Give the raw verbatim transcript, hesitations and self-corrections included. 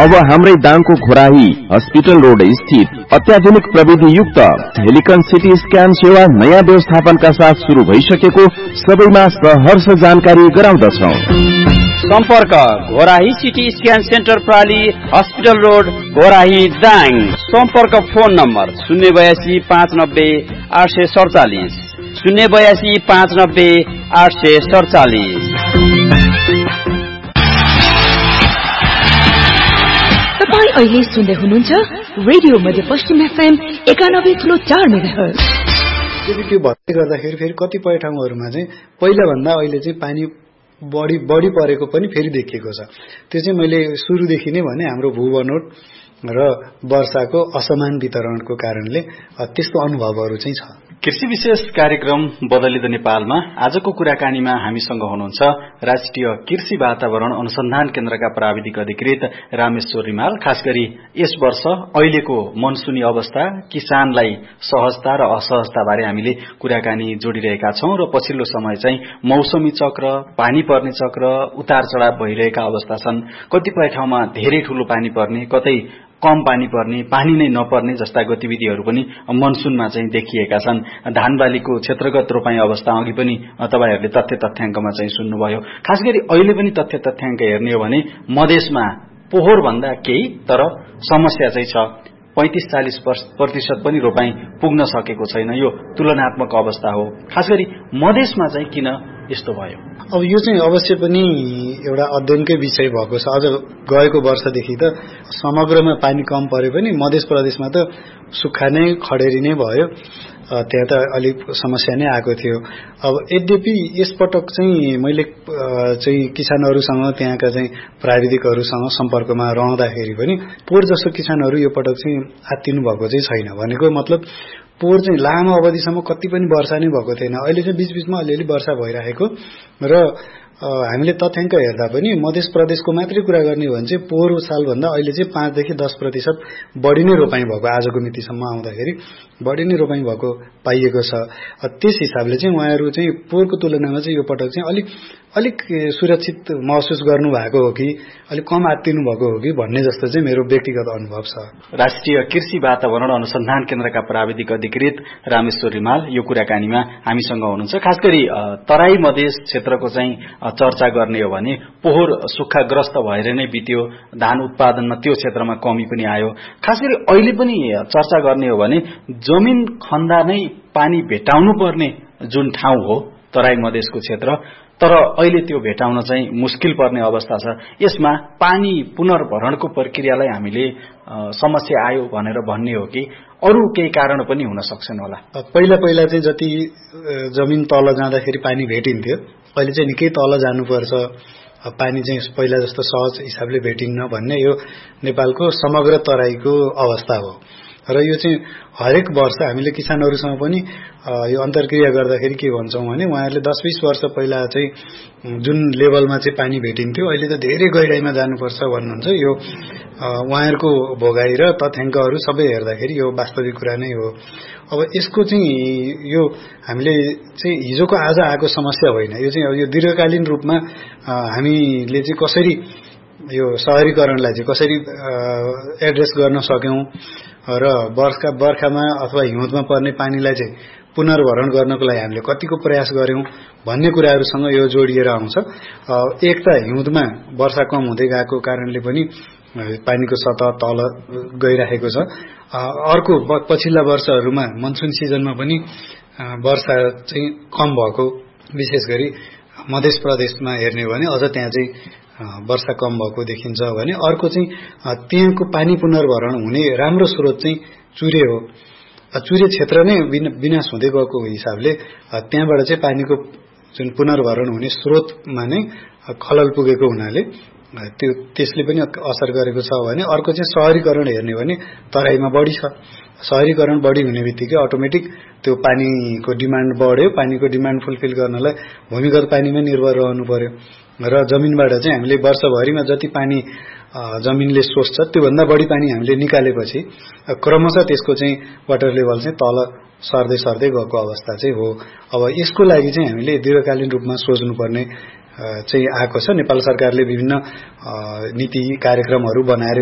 अब हाम्रै दाङको घोराही हस्पिटल रोड स्थित अत्याधुनिक प्रविधि युक्त हेलिकन सिटी स्क्यान सेवा नयाँ व्यवस्थापनका साथ शुरू भइसकेको सबैमा सहर्ष जानकारी गराउँदछौ। सम्पर्क Ghorahi CT scan centre प्राली hospital road Ghorahi Dang. सम्पर्क फोन नम्बर शून्य बयासी पाँच नब्बे आठ सय सडचालिस शून्य बयासी पाँच नब्बे आठ सय सडचालिस। तपाईं अहिले सुन्दै हुनुहुन्छ रेडियो मध्यपश्चिम एफएम एकानब्बे थुलो चार मेगाहर्ज। त्यो भन्दै गर्दाखेरि फेरि कतिपय ठाउँहरूमा चाहिँ पहिला भन्दा अहिले चाहिँ पानी बढी बढी परेको पनि फेरि देखिएको छ। त्यो चाहिँ मैले सुरुदेखि नै भने हाम्रो भूबनोट र वर्षाको असमान वितरणको कारणले त्यस्तो अनुभवहरू चाहिँ छ। कृषि विशेष कार्यक्रम बदलिँदो नेपालमा आजको कुराकानीमा हामीसँग हुनुहुन्छ राष्ट्रिय कृषि वातावरण अनुसन्धान केन्द्रका प्राविधिक अधिकृत रामेश्वर रिमाल। खास गरी यस वर्ष अहिलेको मनसुनी अवस्था, किसानलाई सहजता र असहजता बारे हामीले कुराकानी जोडिरहेका छौं र पछिल्लो समय चाहिँ मौसमी चक्र, पानी पर्ने चक्र, उतार चढाव भइरहेका अवस्था छन्। कतिपय ठाउँमा धेरै ठूलो पानी पर्ने, कतै कम पानी पर्ने, पानी नै नपर्ने जस्ता गतिविधिहरू पनि मनसुनमा चाहिँ देखिएका छन्। धान बालीको क्षेत्रगत रोपाई अवस्था अघि पनि तपाईहरुले तथ्य तथ्याङ्कमा चाहिँ सुन्नुभयो। खास गरी अहिले पनि तथ्य तथ्याङ्क हेर्ने हो भने मधेसमा पोहोर भन्दा केही तर समस्या चाहिँ छ। पैंतीस चालीस प्रतिशत पनि रोपाई पुग्न सकेको छैन। यो तुलनात्मक अवस्था हो। खास गरी मधेसमा चाहिँ किन यस्तो भयो? अब यो चाहिँ अवश्य पनि एउटा अध्ययनकै विषय भएको छ। अझ गएको वर्षदेखि त समग्रमा पानी कम परे पनि मध्य प्रदेशमा त सुक्खा नै खडेरी नै भयो। त्यहाँ त अलिक समस्या नै आएको थियो। अब यद्यपि यसपटक चाहिँ मैले चाहिँ किसानहरूसँग त्यहाँका चाहिँ प्राविधिकहरूसँग सम्पर्कमा रहँदाखेरि पनि पोहोर जस्तो किसानहरू यो पटक चाहिँ आत्तिनु भएको चाहिँ छैन। भनेको मतलब पोहोर चाहिँ लामो अवधिसम्म कति पनि वर्षा नै भएको थिएन। अहिले चाहिँ बीचबीचमा अलिअलि वर्षा भइरहेको र हामीले तथ्याङ्क हेर्दा पनि मध्य प्रदेशको मात्रै कुरा गर्ने हो भने चाहिँ पोहोर सालभन्दा अहिले चाहिँ पाँचदेखि दस प्रतिशत बढी नै रोपाई भएको आजको मितिसम्म आउँदाखेरि बढी नै रोपाई भएको पाइएको छ। त्यस हिसाबले चाहिँ उहाँहरू चाहिँ पोहोरको तुलनामा चाहिँ यो पटक चाहिँ अलिक अलिक सुरक्षित महसुस गर्नु भएको हो कि अलिक कम आत्तिनु भएको हो कि भन्ने जस्तो चाहिँ मेरो व्यक्तिगत अनुभव छ। राष्ट्रिय कृषि वातावरण अनुसन्धान केन्द्रका प्राविधिक अधिकृत रामेश्वर रिमाल यो कुराकानीमा हामीसँग हुनुहुन्छ। खास गरी तराई मधेस क्षेत्रको चाहिँ चर्चा गर्ने हो भने पोहोर सुक्खाग्रस्त भएर नै बित्यो। धान उत्पादनमा त्यो क्षेत्रमा कमी पनि आयो। खास गरी अहिले पनि चर्चा गर्ने हो भने जमिन खन्दा नै पानी भेटाउनु पर्ने जुन ठाउँ हो तराई मधेसको क्षेत्र, तर अहिले त्यो भेटाउन चाहिँ मुस्किल पर्ने अवस्था छ। यसमा पानी पुनर्भरणको प्रक्रियालाई हामीले समस्या आयो भनेर भन्ने हो कि अरू केही कारण पनि हुन सक्छन् होला? पहिला पहिला चाहिँ जति जमिन तल जाँदाखेरि पानी भेटिन्थ्यो, अहिले चाहिँ निकै तल जानुपर्छ, पानी चाहिँ पहिला जस्तो सहज हिसाबले भेटिन्न भन्ने यो नेपालको समग्र तराईको अवस्था हो। र यो चाहिँ हरेक वर्ष हामीले किसानहरूसँग पनि यो अन्तर्क्रिया गर्दाखेरि के भन्छौं भने उहाँहरूले दस बीस वर्ष पहिला चाहिँ जुन लेभलमा चाहिँ पानी भेटिन्थ्यो अहिले त धेरै गहिराईमा जानुपर्छ भन्नुहुन्छ। यो उहाँहरूको भोगाई र तथ्याङ्कहरू सबै हेर्दाखेरि यो वास्तविक कुरा नै हो। अब यसको चाहिँ यो हामीले चाहिँ हिजोको आज आएको समस्या होइन। यो चाहिँ यो दीर्घकालीन रूपमा हामीले चाहिँ कसरी यो शहरीकरणलाई चाहिँ कसरी एड्रेस गर्न सक्यौं र वर्षा बर्खामा अथवा हिउँदमा पर्ने पानीलाई चाहिँ पुनर्भरण गर्नको लागि हामीले कतिको प्रयास गर्यौं भन्ने कुराहरूसँग यो जोडिएर आउँछ। एक त हिउँदमा वर्षा कम हुँदै गएको कारणले पनि पानीको सतह तल गइरहेको छ। अर्को पछिल्ला वर्षहरूमा मनसुन सिजनमा पनि वर्षा चाहिँ कम भएको, विशेष गरी मध्य प्रदेशमा हेर्ने हो भने अझ त्यहाँ चाहिँ वर्षा कम भएको देखिन्छ भने अर्को चाहिँ त्यहाँको पानी पुनर्भरण हुने राम्रो स्रोत चाहिँ चुरे हो। चुरे क्षेत्र नै विनाश हुँदै गएको हिसाबले त्यहाँबाट चाहिँ पानीको जुन पुनर्भरण हुने स्रोतमा नै खलल पुगेको हुनाले त्यो त्यसले पनि असर गरेको छ भने अर्को चाहिँ शहरीकरण हेर्ने भने तराईमा बढी छ। शहरीकरण बढी हुने बित्तिकै अटोमेटिक त्यो पानीको डिमान्ड बढ्यो। पानीको डिमान्ड फुलफिल गर्नलाई भूमिगत पानीमा निर्भर रहनु पर्यो र जमिनबाट चाहिँ हामीले वर्षभरिमा जति पानी जमिनले सोच्छ त्योभन्दा बढी पानी हामीले निकालेपछि क्रमशः त्यसको चाहिँ वाटर लेभल चाहिँ तल सर्दै सर्दै गएको अवस्था चाहिँ हो। अब यसको लागि चाहिँ हामीले दीर्घकालीन रूपमा सोच्नुपर्ने चाहिँ आएको छ। नेपाल सरकारले विभिन्न नीति कार्यक्रमहरू बनाएर